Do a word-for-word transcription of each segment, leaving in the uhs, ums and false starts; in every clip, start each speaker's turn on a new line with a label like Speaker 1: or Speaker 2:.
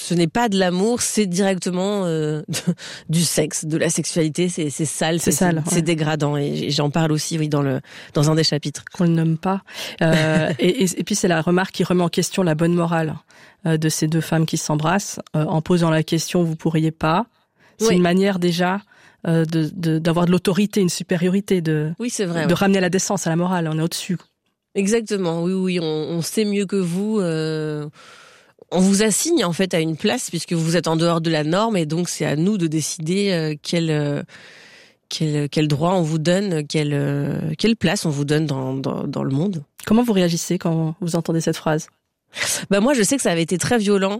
Speaker 1: ce n'est pas de l'amour, c'est directement euh, du sexe, de la sexualité. C'est, c'est sale, c'est,
Speaker 2: c'est, sale,
Speaker 1: c'est,
Speaker 2: ouais.
Speaker 1: c'est dégradant. Et j'en parle aussi, oui, dans le dans un des chapitres.
Speaker 2: Qu'on ne nomme pas. Euh, et, et, et puis c'est la remarque qui remet en question la bonne morale euh, de ces deux femmes qui s'embrassent euh, en posant la question vous pourriez pas. C'est oui. une manière déjà euh, de, de d'avoir de l'autorité, une supériorité, de
Speaker 1: oui, c'est vrai,
Speaker 2: de
Speaker 1: ouais.
Speaker 2: ramener la décence à la morale. On est au-dessus.
Speaker 1: Exactement. Oui, oui, on, on sait mieux que vous. Euh, on vous assigne en fait à une place puisque vous êtes en dehors de la norme et donc c'est à nous de décider euh, quel euh, quel quel droit on vous donne, quelle euh, quelle place on vous donne dans dans dans le monde.
Speaker 2: Comment vous réagissez quand vous entendez cette phrase ?
Speaker 1: Bah moi, je sais que ça avait été très violent.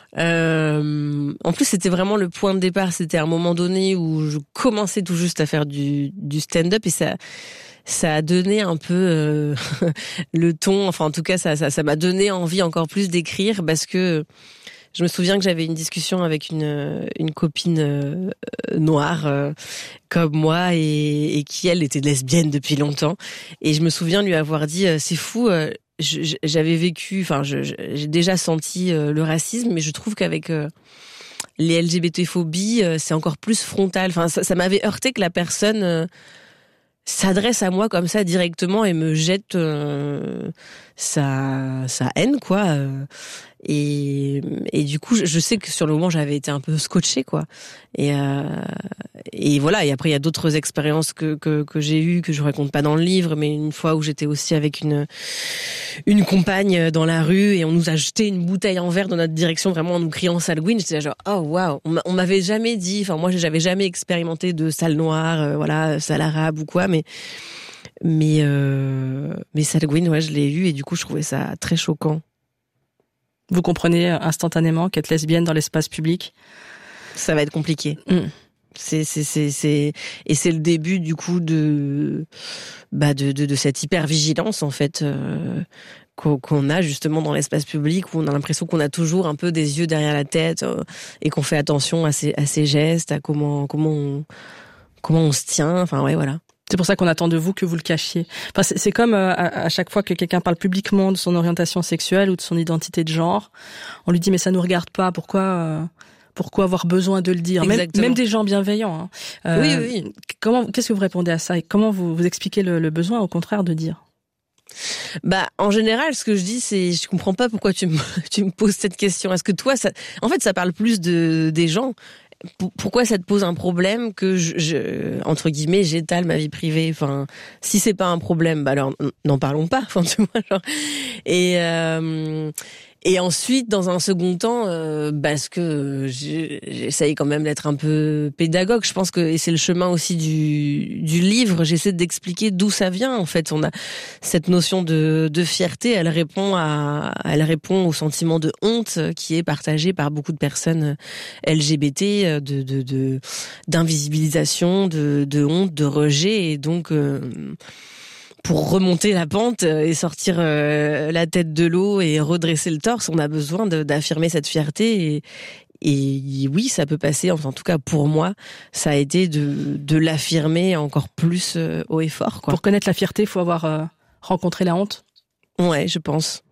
Speaker 1: Euh, en plus, c'était vraiment le point de départ. C'était à un moment donné où je commençais tout juste à faire du, du stand-up et ça, ça a donné un peu euh, le ton. Enfin, en tout cas, ça, ça, ça m'a donné envie encore plus d'écrire parce que je me souviens que j'avais une discussion avec une, une copine euh, noire euh, comme moi et, et qui elle était lesbienne depuis longtemps. Et je me souviens lui avoir dit euh, c'est fou. Euh, Je, j'avais vécu, enfin, je, j'ai déjà senti euh, le racisme, mais je trouve qu'avec euh, les L G B T-phobies, euh, c'est encore plus frontal. Enfin, ça, ça m'avait heurté que la personne euh, s'adresse à moi comme ça directement et me jette euh, sa, sa haine, quoi. Euh, et, et du coup, je, je sais que sur le moment, j'avais été un peu scotchée, quoi. Et, euh, et voilà. Et après, il y a d'autres expériences que, que, que j'ai eues, que je raconte pas dans le livre, mais une fois où j'étais aussi avec une, une compagne dans la rue et on nous a jeté une bouteille en verre dans notre direction, vraiment en nous criant sale Gwyn. J'étais là genre, oh waouh. On m'avait jamais dit, enfin, moi, j'avais jamais expérimenté de sale noir, euh, voilà, sale arabe ou quoi, mais, mais, euh, mais sale Gwyn, ouais, je l'ai eu et du coup, je trouvais ça très choquant.
Speaker 2: Vous comprenez instantanément qu'être lesbienne dans l'espace public,
Speaker 1: ça va être compliqué. Mm. C'est, c'est, c'est, c'est, et c'est le début du coup de, bah, de, de, de cette hypervigilance en fait euh, qu'on, qu'on a justement dans l'espace public où on a l'impression qu'on a toujours un peu des yeux derrière la tête euh, et qu'on fait attention à ses, à ses gestes, à comment, comment on, comment on se tient. Enfin ouais, voilà.
Speaker 2: C'est pour ça qu'on attend de vous que vous le cachiez. Enfin, c'est, c'est comme euh, à, à chaque fois que quelqu'un parle publiquement de son orientation sexuelle ou de son identité de genre, on lui dit mais ça nous regarde pas. Pourquoi euh, pourquoi avoir besoin de le dire ? Même, même des gens bienveillants. Hein. Euh,
Speaker 1: oui, oui, oui.
Speaker 2: Comment qu'est-ce que vous répondez à ça et comment vous vous expliquez le, le besoin au contraire de dire ?
Speaker 1: Bah, en général, ce que je dis, c'est, je comprends pas pourquoi tu me, tu me poses cette question. Est-ce que toi, ça, en fait, ça parle plus de des gens. Pourquoi ça te pose un problème que je, je entre guillemets j'étale ma vie privée, enfin si c'est pas un problème bah alors n'en parlons pas, enfin tu vois genre et euh, et ensuite dans un second temps euh, parce que j'essaye quand même d'être un peu pédagogue, je pense que et c'est le chemin aussi du du livre, j'essaie d'expliquer d'où ça vient en fait. On a cette notion de de fierté, elle répond à elle répond au sentiment de honte qui est partagé par beaucoup de personnes L G B T, de de de d'invisibilisation, de de honte, de rejet et donc euh, pour remonter la pente et sortir euh, la tête de l'eau et redresser le torse, on a besoin de, d'affirmer cette fierté et, et oui, ça peut passer, enfin, en tout cas pour moi, ça a été de, de l'affirmer encore plus euh, haut et fort, quoi.
Speaker 2: Pour connaître la fierté, il faut avoir euh, rencontré la honte ?
Speaker 1: Ouais, je pense.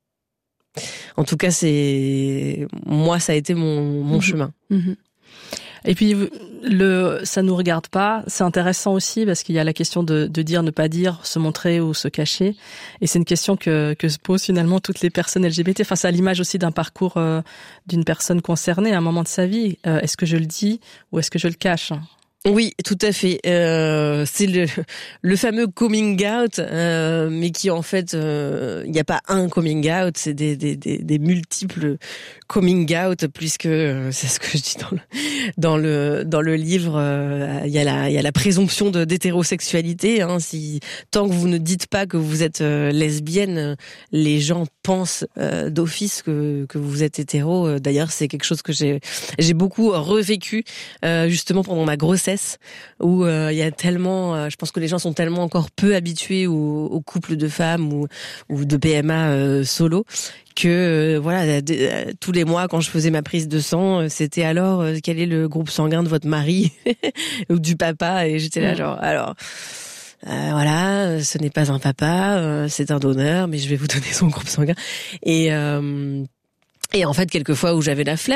Speaker 1: En tout cas, c'est moi, ça a été mon, mon mmh. chemin.
Speaker 2: Mmh. Et puis le ça nous regarde pas, c'est intéressant aussi parce qu'il y a la question de, de dire, ne pas dire, se montrer ou se cacher. Et c'est une question que que se posent finalement toutes les personnes L G B T. Enfin, c'est à l'image aussi d'un parcours euh, d'une personne concernée à un moment de sa vie. Euh, est-ce que je le dis ou est-ce que je le cache ?
Speaker 1: Oui, tout à fait. Euh, c'est le, le fameux coming out, euh, mais qui en fait, il euh, n'y a pas un coming out, c'est des, des, des, des multiples coming out, puisque euh, c'est ce que je dis dans le dans le dans le livre. Il euh, y a la il y a la présomption de d'hétérosexualité. Hein, si tant que vous ne dites pas que vous êtes euh, lesbienne, les gens pensent euh, d'office que que vous êtes hétéro. D'ailleurs, c'est quelque chose que j'ai j'ai beaucoup revécu euh, justement pendant ma grossesse. Où il euh, y a tellement, euh, je pense que les gens sont tellement encore peu habitués aux, aux couples de femmes ou, ou de P M A euh, solo que euh, voilà, d- d- tous les mois quand je faisais ma prise de sang, c'était alors euh, quel est le groupe sanguin de votre mari ou du papa et j'étais là genre alors. Euh, voilà, ce n'est pas un papa, euh, c'est un donneur, mais je vais vous donner son groupe sanguin. Et euh, et en fait, quelquefois où j'avais la flemme.